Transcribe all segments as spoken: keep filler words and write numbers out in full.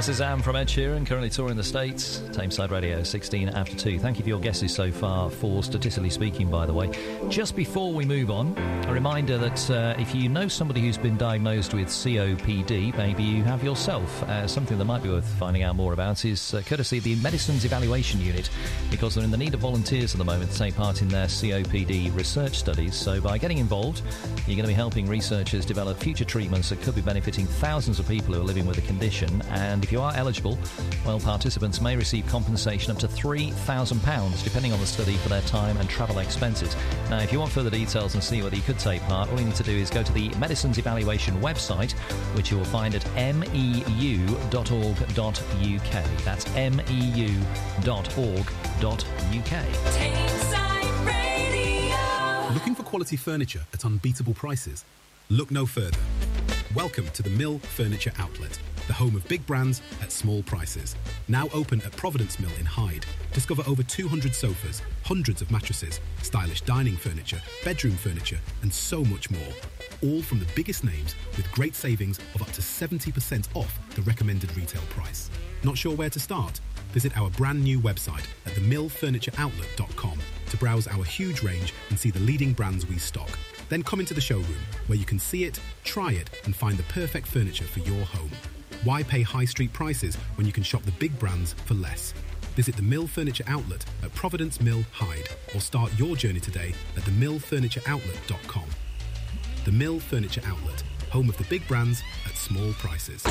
That's Shazam from Ed Sheeran, currently touring the States. Tameside Radio, sixteen after two. Thank you for your guesses so far for Statistically Speaking, by the way. Just before we move on, a reminder that uh, if you know somebody who's been diagnosed with C O P D, maybe you have yourself. Uh, something that might be worth finding out more about is uh, courtesy of the Medicines Evaluation Unit, because they're in the need of volunteers at the moment to take part in their C O P D research studies. So by getting involved, you're going to be helping researchers develop future treatments that could be benefiting thousands of people who are living with the condition. And if you are eligible, well, participants may receive compensation up to three thousand pounds, depending on the study, for their time and travel expenses. Now, if you want further details and see whether you could take part, all you need to do is go to the Medicines Evaluation website, which you will find at m e u dot org dot u k. That's m e u dot org dot u k. Tameside Radio. Looking for quality furniture at unbeatable prices? Look no further. Welcome to the Mill Furniture Outlet, the home of big brands at small prices. Now open at Providence Mill in Hyde. Discover over two hundred sofas, hundreds of mattresses, stylish dining furniture, bedroom furniture, and so much more. All from the biggest names with great savings of up to seventy percent off the recommended retail price. Not sure where to start? Visit our brand new website at the mill furniture outlet dot com to browse our huge range and see the leading brands we stock. Then come into the showroom where you can see it, try it, and find the perfect furniture for your home. Why pay high street prices when you can shop the big brands for less? Visit the Mill Furniture Outlet at Providence Mill, Hyde, or start your journey today at the mill furniture outlet dot com. The Mill Furniture Outlet, home of the big brands at small prices.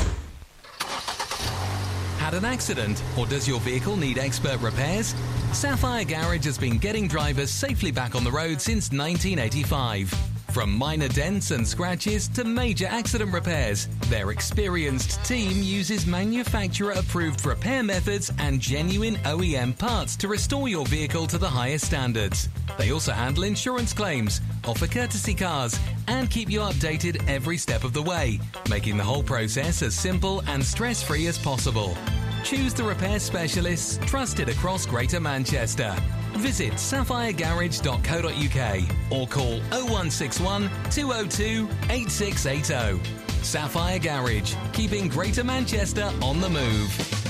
Had an accident, or does your vehicle need expert repairs? Sapphire Garage has been getting drivers safely back on the road since nineteen eighty-five. From minor dents and scratches to major accident repairs, their experienced team uses manufacturer-approved repair methods and genuine O E M parts to restore your vehicle to the highest standards. They also handle insurance claims, offer courtesy cars, and keep you updated every step of the way, making the whole process as simple and stress-free as possible. Choose the repair specialists trusted across Greater Manchester. Visit sapphire garage dot co dot u k or call oh one six one, two oh two, eight six eight oh. Sapphire Garage, keeping Greater Manchester on the move.